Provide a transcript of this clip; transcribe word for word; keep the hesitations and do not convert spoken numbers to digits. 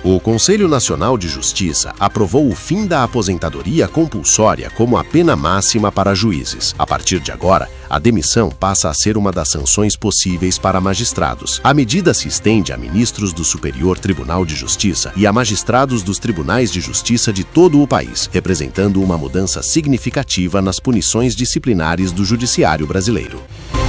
O Conselho Nacional de Justiça aprovou o fim da aposentadoria compulsória como a pena máxima para juízes. A partir de agora, a demissão passa a ser uma das sanções possíveis para magistrados. A medida se estende a ministros do Superior Tribunal de Justiça e a magistrados dos tribunais de justiça de todo o país, representando uma mudança significativa nas punições disciplinares do judiciário brasileiro.